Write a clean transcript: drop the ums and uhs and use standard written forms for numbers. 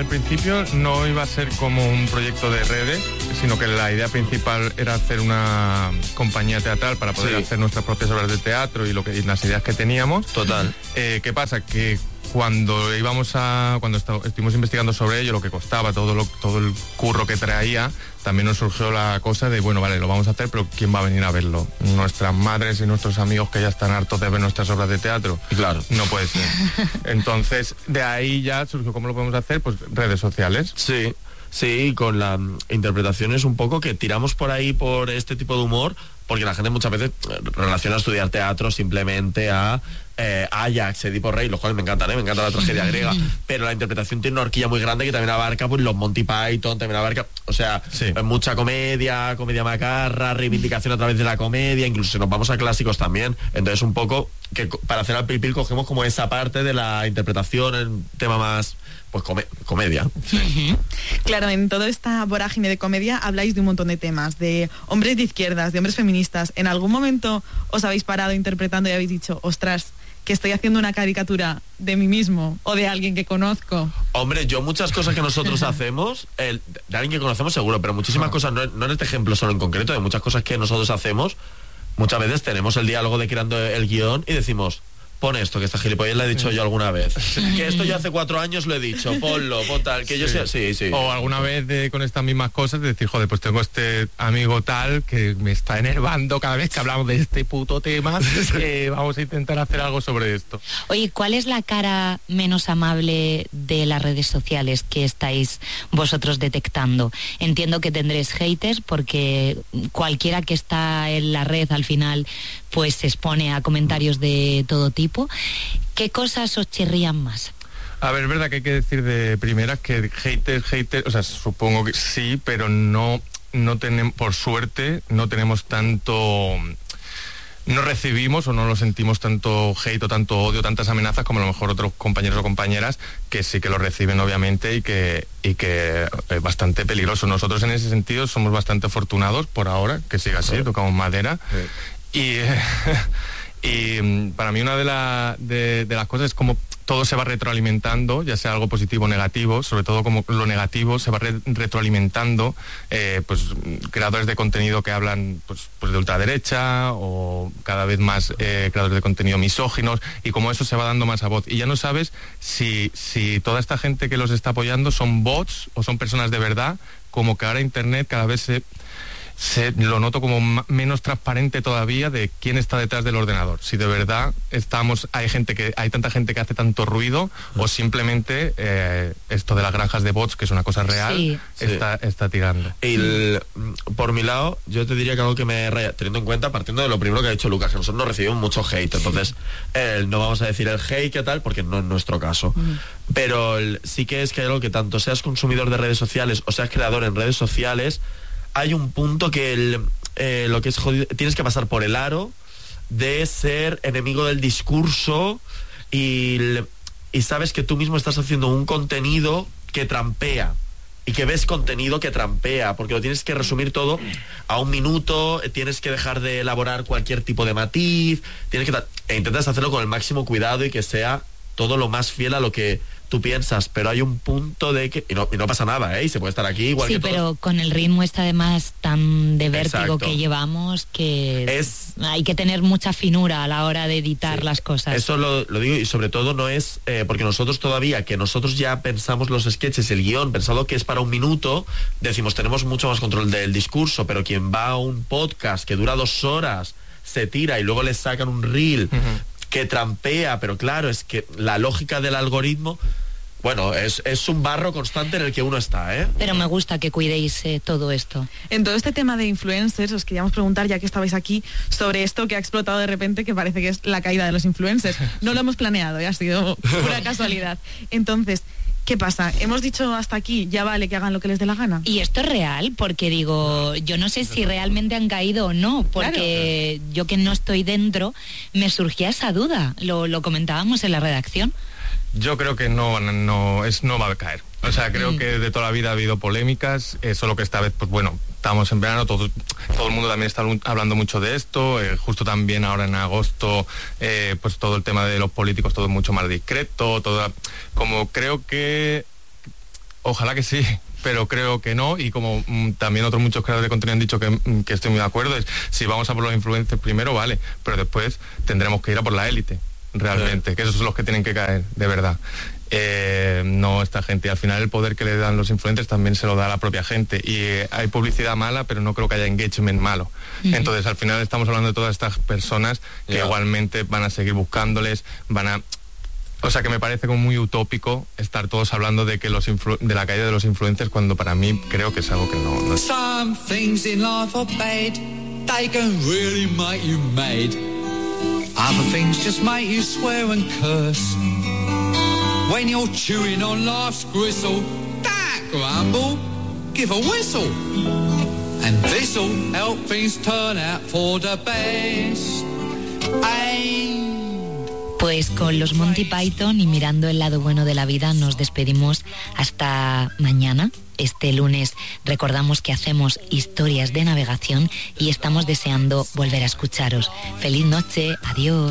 al principio no iba a ser como un proyecto de redes, sino que la idea principal era hacer una compañía teatral para poder hacer nuestras propias obras de teatro y las ideas que teníamos. Total. ¿Qué pasa? Que cuando estuvimos investigando sobre ello, lo que costaba, todo el curro que traía, también nos surgió la cosa de, bueno, vale, lo vamos a hacer, pero ¿quién va a venir a verlo? Nuestras madres y nuestros amigos que ya están hartos de ver nuestras obras de teatro. Claro. No puede ser. Entonces, de ahí ya surgió, ¿cómo lo podemos hacer? Pues redes sociales. Sí, con la interpretación es un poco que tiramos por ahí por este tipo de humor, porque la gente muchas veces relaciona estudiar teatro simplemente a Ajax, Edipo Rey, los cuales me encantan, me encanta la tragedia griega, pero la interpretación tiene una horquilla muy grande que también abarca pues los Monty Python, también abarca, o sea, mucha comedia macarra, reivindicación a través de la comedia, incluso si nos vamos a clásicos también. Entonces un poco que para hacer al Pil cogemos como esa parte de la interpretación, el tema más pues comedia. Claro, en toda esta vorágine de comedia habláis de un montón de temas, de hombres de izquierdas, de hombres feministas. ¿En algún momento os habéis parado interpretando y habéis dicho, ostras, que estoy haciendo una caricatura de mí mismo o de alguien que conozco? Hombre, yo muchas cosas que nosotros hacemos, de alguien que conocemos seguro, pero muchísimas cosas, no en este ejemplo solo en concreto, de muchas cosas que nosotros hacemos, muchas veces tenemos el diálogo de creando el guión y decimos, pon esto, que esta gilipollez la he dicho yo alguna vez. Que esto yo hace 4 años lo he dicho, ponlo, pon tal, que yo sea... Sí. O alguna vez con estas mismas cosas, de decir, joder, pues tengo este amigo tal que me está enervando cada vez que hablamos de este puto tema, vamos a intentar hacer algo sobre esto. Oye, ¿cuál es la cara menos amable de las redes sociales que estáis vosotros detectando? Entiendo que tendréis haters, porque cualquiera que está en la red al final pues se expone a comentarios de todo tipo. ¿Qué cosas os chirrían más? A ver, es verdad que hay que decir de primeras que haters, o sea, supongo que sí, pero no tenemos, por suerte, no tenemos tanto... No recibimos o no lo sentimos tanto hate o tanto odio, tantas amenazas como a lo mejor otros compañeros o compañeras que sí que lo reciben, obviamente, y que es bastante peligroso. Nosotros en ese sentido somos bastante afortunados por ahora, que siga así, tocamos madera. Y para mí una de las cosas es como todo se va retroalimentando, ya sea algo positivo o negativo, sobre todo como lo negativo se va retroalimentando, pues creadores de contenido que hablan pues de ultraderecha o cada vez más creadores de contenido misóginos, y como eso se va dando más a voz. Y ya no sabes si toda esta gente que los está apoyando son bots o son personas de verdad, como que ahora Internet cada vez lo noto como menos transparente todavía de quién está detrás del ordenador. Si de verdad hay tanta gente que hace tanto ruido o simplemente esto de las granjas de bots, que es una cosa real, está tirando. Por mi lado, yo te diría que algo que me raya, teniendo en cuenta, partiendo de lo primero que ha dicho Lucas, que nosotros no recibimos mucho hate, entonces no vamos a decir el hate que tal, porque no es nuestro caso. Pero sí que es que hay algo que tanto seas consumidor de redes sociales o seas creador en redes sociales, hay un punto que lo que es jodido, tienes que pasar por el aro de ser enemigo del discurso y sabes que tú mismo estás haciendo un contenido que trampea y que ves contenido que trampea, porque lo tienes que resumir todo a 1 minuto, tienes que dejar de elaborar cualquier tipo de matiz, intentas hacerlo con el máximo cuidado y que sea todo lo más fiel a lo que tú piensas, pero hay un punto de que... Y no pasa nada, y se puede estar aquí igual que todos. Sí, pero con el ritmo este además tan de vértigo que llevamos, que hay que tener mucha finura a la hora de editar las cosas. Eso lo digo, y sobre todo no es... porque nosotros todavía, que nosotros ya pensamos los sketches, el guión, pensado que es para 1 minuto, decimos, tenemos mucho más control del discurso, pero quien va a un podcast que dura 2 horas, se tira y luego le sacan un reel... que trampea, pero claro, es que la lógica del algoritmo, bueno, es un barro constante en el que uno está, Pero me gusta que cuidéis todo esto. En todo este tema de influencers, os queríamos preguntar, ya que estabais aquí, sobre esto que ha explotado de repente, que parece que es la caída de los influencers. No lo hemos planeado, ha sido pura casualidad. Entonces, ¿qué pasa? Hemos dicho hasta aquí, ya vale que hagan lo que les dé la gana. Y esto es real, porque digo, yo no sé si realmente han caído o no, porque yo que no estoy dentro, me surgía esa duda. Lo comentábamos en la redacción. Yo creo que no va a caer. O sea, creo que de toda la vida ha habido polémicas, solo que esta vez, pues bueno, estamos en verano, todo el mundo también está hablando mucho de esto, justo también ahora en agosto, pues todo el tema de los políticos, todo mucho más discreto, como creo que Ojalá que sí, pero creo que no, y como también otros muchos creadores de contenido han dicho que estoy muy de acuerdo, es si vamos a por los influencers primero, vale, pero después tendremos que ir a por la élite, realmente, que esos son los que tienen que caer, de verdad. No esta gente, y al final el poder que le dan los influencers también se lo da a la propia gente, y hay publicidad mala, pero no creo que haya engagement malo. Entonces al final estamos hablando de todas estas personas que igualmente van a seguir buscándoles, o sea que me parece como muy utópico estar todos hablando de que de la caída de los influencers, cuando para mí creo que es algo que no es. Some things in life are bad, they can really make you mad. Other things just make you swear and curse. When you're chewing on life's gristle, don't grumble, give a whistle. And this'll help things turn out for the best. Pues con los Monty Python y mirando el lado bueno de la vida nos despedimos hasta mañana. Este lunes recordamos que hacemos historias de navegación y estamos deseando volver a escucharos. Feliz noche, adiós.